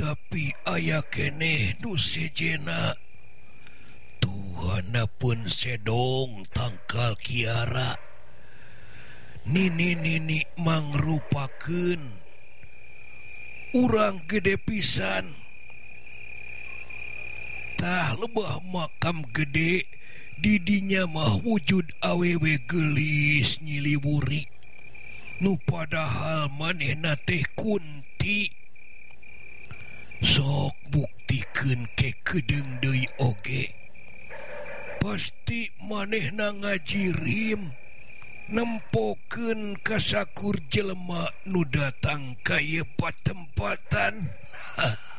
tapi aya keneh nu sejena Tuhanpun sedong tangkal Kiara Nini mangrupakeun urang gede pisan tah lebah makam gede didinya mah wujud awewe gelis nyiliwuri nu padahal manehna teh kunti sok buktikeun ke kedeung deui oge pasti manehna ngajirim nempokeun ka sakur jelema nu datang ka ieu patempatan